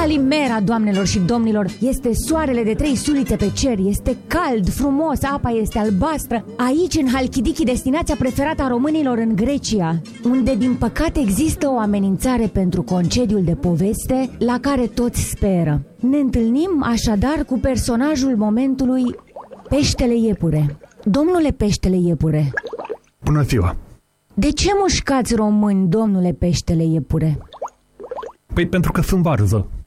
Calimera, doamnelor și domnilor! Este soarele de 3 sulițe pe cer, este cald, frumos, apa este albastră. Aici, în Halkidiki, destinația preferată a românilor în Grecia, unde, din păcate, există o amenințare pentru concediul de poveste la care toți speră. Ne întâlnim, așadar, cu personajul momentului, Peștele Iepure. Domnule Peștele Iepure! Bună ziua! De ce mușcați români, domnule Peștele Iepure? Păi pentru că sunt varză.